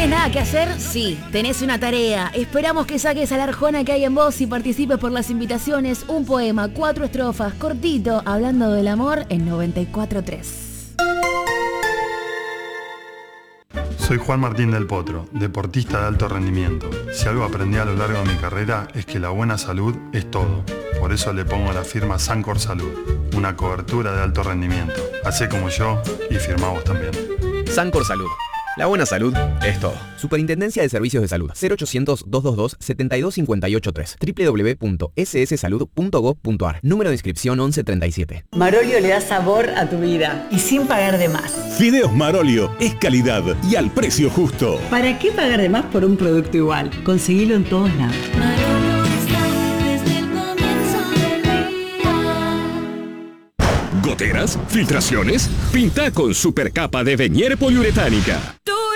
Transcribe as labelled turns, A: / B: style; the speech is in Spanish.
A: ¿Tenés nada que hacer? Sí, tenés una tarea. Esperamos que saques a la arjona que hay en vos y participes por las invitaciones. Un poema, 4 estrofas, cortito, hablando del amor en 94.3.
B: Soy Juan Martín del Potro, deportista de alto rendimiento. Si algo aprendí a lo largo de mi carrera es que la buena salud es todo. Por eso le pongo la firma Sancor Salud, una cobertura de alto rendimiento. Hacé como yo y firmá vos también.
C: Sancor Salud. La buena salud es todo. Superintendencia de Servicios de Salud. 0800-222-72583. www.sssalud.gov.ar. Número de inscripción 1137.
D: Marolio le da sabor a tu vida y sin pagar de más.
E: Fideos Marolio es calidad y al precio justo.
D: ¿Para qué pagar de más por un producto igual? Conseguilo en todos lados.
F: Marolio está desde el comienzo del día.
E: ¿Goteras? ¿Filtraciones? Pinta con supercapa de Venier poliuretánica.